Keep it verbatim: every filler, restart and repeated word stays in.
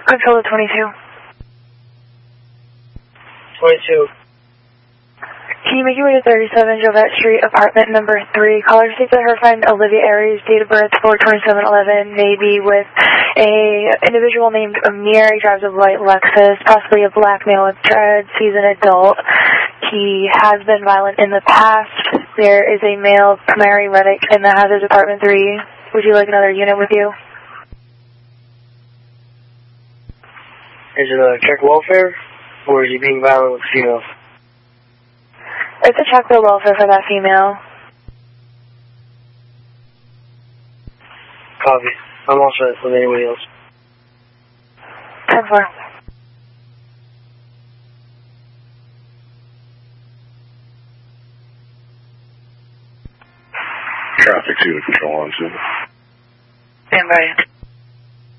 Control to twenty-two. twenty-two. Can you make your way to thirty-seven Jovette Street, apartment number three? Caller states that her friend Olivia Aries, date of birth four twenty-seven eleven, may be with a individual named Amir. He drives a white Lexus, possibly a black male with dreads. He's an adult. He has been violent in the past. There is a male Camry medic in the hazards apartment three. Would you like another unit with you? Is it a check welfare, or is he being violent with females? It's a check the welfare for that female. Copy. I'm all set with anybody else. ten four. Traffic two to control on two. Stand by.